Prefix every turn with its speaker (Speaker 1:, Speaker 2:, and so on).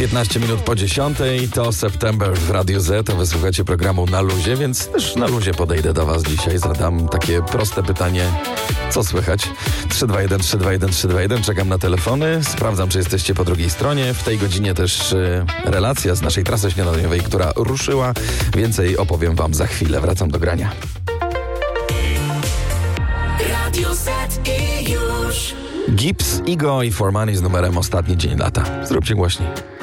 Speaker 1: 15 minut po 10 to September w Radiu Z, to wysłuchacie programu Na Luzie, więc też na luzie podejdę do was dzisiaj. Zadam takie proste pytanie, co słychać? 321 321 321, czekam na telefony, sprawdzam, czy jesteście po drugiej stronie. W tej godzinie też relacja z naszej trasy śniadaniowej, która ruszyła. Więcej opowiem wam za chwilę. Wracam do grania.
Speaker 2: Radio Z i już.
Speaker 1: Gibbs, Igo i For Money z numerem Ostatni Dzień Lata. Zróbcie głośniej.